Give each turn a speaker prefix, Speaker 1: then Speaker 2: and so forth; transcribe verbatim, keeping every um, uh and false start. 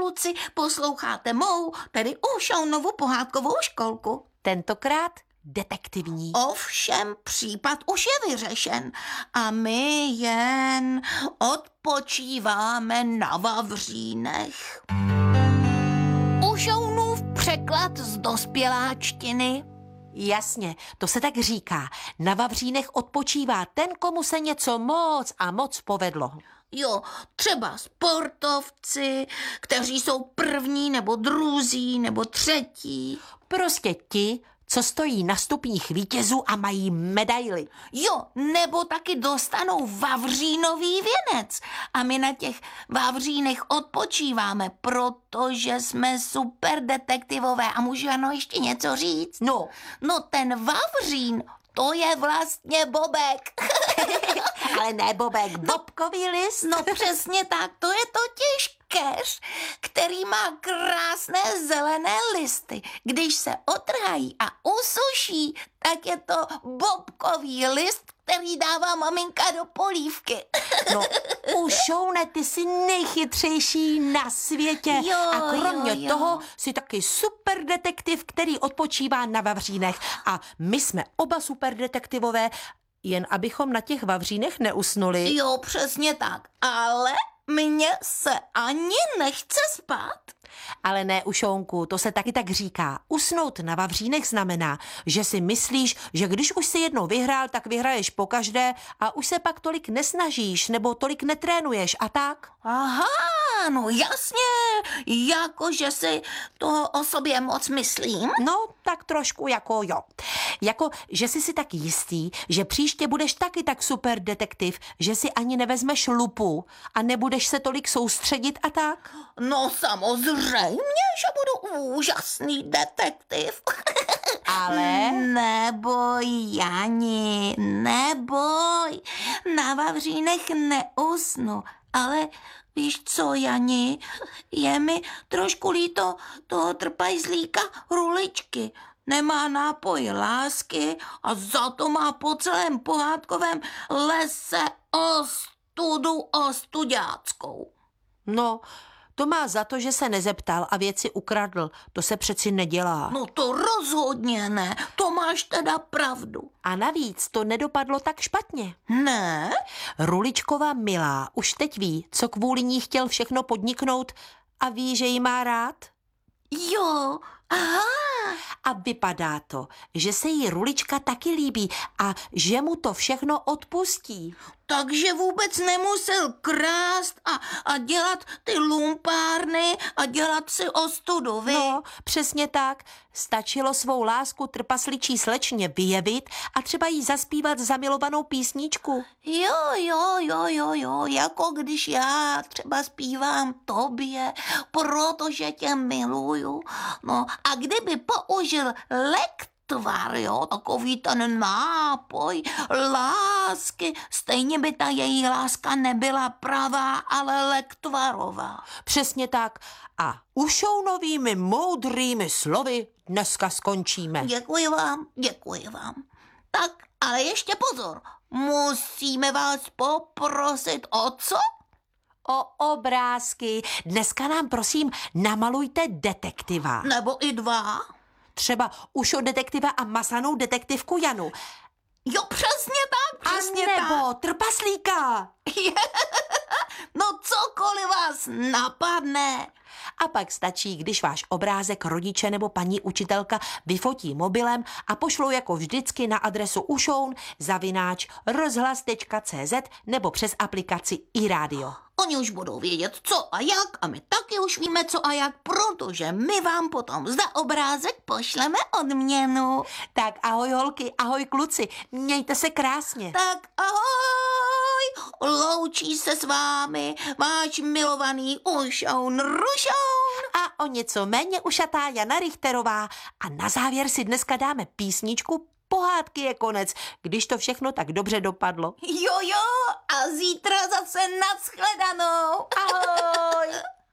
Speaker 1: kluci, posloucháte mou, tedy Ušounovu pohádkovou školku.
Speaker 2: Tentokrát detektivní.
Speaker 1: Ovšem případ už je vyřešen a my jen odpočíváme na vavřínech. Ušounův překlad z dospěláčtiny.
Speaker 2: Jasně, to se tak říká. Na vavřínech odpočívá ten, komu se něco moc a moc povedlo.
Speaker 1: Jo, třeba sportovci, kteří jsou první nebo druzí nebo třetí.
Speaker 2: Prostě ti, co stojí na stupních vítězů a mají medaily.
Speaker 1: Jo, nebo taky dostanou vavřínový věnec. A my na těch vavřínech odpočíváme, protože jsme super detektivové. A můžu ano ještě něco říct?
Speaker 2: No.
Speaker 1: No ten vavřín, to je vlastně Bobek.
Speaker 2: Ale ne Bobek, Bobkový list.
Speaker 1: No přesně tak, to je totiž keř, který má krásné zelené listy. Když se otrhají a usuší, tak je to Bobkový list, který dává maminka do polívky.
Speaker 2: No, Ušoune, ty jsi nejchytřejší na světě.
Speaker 1: Jo,
Speaker 2: a kromě
Speaker 1: jo, jo.
Speaker 2: toho jsi taky super detektiv, který odpočívá na vavřínech. A my jsme oba super detektivové, jen abychom na těch vavřínech neusnuli.
Speaker 1: Jo, přesně tak. Ale mně se ani nechce spát.
Speaker 2: Ale ne, Ušounku, to se taky tak říká. Usnout na vavřínech znamená, že si myslíš, že když už si jednou vyhrál, tak vyhraješ pokaždé a už se pak tolik nesnažíš nebo tolik netrénuješ a tak.
Speaker 1: Aha, no jasně, jakože si to o sobě moc myslím.
Speaker 2: No, tak trošku jako jo. Jako, že jsi si tak jistý, že příště budeš taky tak super detektiv, že si ani nevezmeš lupu a nebudeš se tolik soustředit a tak.
Speaker 1: No samozřejmě, že budu úžasný detektiv.
Speaker 2: Ale...
Speaker 1: Neboj, Jani, neboj. Na vavřínech neusnu, ale víš co, Jani, je mi trošku líto toho trpajzlíka Ruličky. Nemá nápoj lásky a za to má po celém pohádkovém lese ostudu ostuďáckou.
Speaker 2: No, to má za to, že se nezeptal a věci ukradl. To se přeci nedělá.
Speaker 1: No to rozhodně ne, to máš teda pravdu.
Speaker 2: A navíc to nedopadlo tak špatně.
Speaker 1: Ne?
Speaker 2: Ruličkova milá už teď ví, co kvůli ní chtěl všechno podniknout a ví, že jí má rád.
Speaker 1: Jo, aha.
Speaker 2: A vypadá to, že se jí Rulička taky líbí a že mu to všechno odpustí.
Speaker 1: Takže vůbec nemusel krást a, a dělat ty lumpárny a dělat si ostudu, vy?
Speaker 2: No, přesně tak. Stačilo svou lásku trpasličí slečně vyjevit a třeba jí zaspívat zamilovanou písničku.
Speaker 1: Jo, jo, jo, jo, jo, jako když já třeba zpívám tobě, protože tě miluju. No a kdyby použil lektvar, jo, takový ten nápoj lásky, stejně by ta její láska nebyla pravá, ale lektvarová.
Speaker 2: Přesně tak. A Ušounovými moudrými slovy dneska skončíme.
Speaker 1: Děkuji vám, děkuji vám. Tak, ale ještě pozor, musíme vás poprosit o co?
Speaker 2: O obrázky. Dneska nám prosím namalujte detektiva.
Speaker 1: Nebo i dva?
Speaker 2: Třeba Ušo detektiva a masanou detektivku Janu.
Speaker 1: Jo, přesně tak, přesně
Speaker 2: a nebo
Speaker 1: tak.
Speaker 2: trpaslíka.
Speaker 1: No cokoliv vás napadne.
Speaker 2: A pak stačí, když váš obrázek rodiče nebo paní učitelka vyfotí mobilem a pošlou jako vždycky na adresu ušoun zavináč rozhlas tečka cé zet nebo přes aplikaci iRádio.
Speaker 1: Oni už budou vědět, co a jak, a my taky už víme, co a jak, protože my vám potom za obrázek pošleme odměnu.
Speaker 2: Tak ahoj holky, ahoj kluci, mějte se krásně.
Speaker 1: Tak ahoj, loučí se s vámi váš milovaný Ušoun Rušoun.
Speaker 2: A o něco méně ušatá Jana Richterová. A na závěr si dneska dáme písničku Pohádky je konec, když to všechno tak dobře dopadlo.
Speaker 1: Jo, jo, a zítra zase nashledanou.
Speaker 2: Ahoj!